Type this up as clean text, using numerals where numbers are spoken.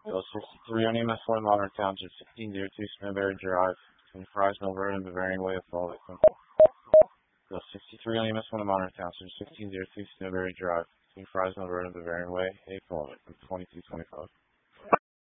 Bill 63 on EMS 4 Modern Township, 1602 Smithberry Drive, between Fries, Milburn, and Bavarian Way of Fulton. Bill 63 on EMS 1 Modern Township, 1602 Smithberry Drive, between Fries, Milburn, and Bavarian Way, A Fulton, 2225.